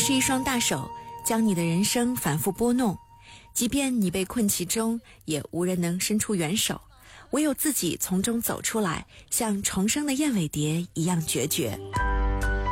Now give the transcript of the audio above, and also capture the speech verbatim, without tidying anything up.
是一双大手，将你的人生反复拨弄，即便你被困其中，也无人能伸出援手，唯有自己从中走出来，像重生的燕尾蝶一样决绝。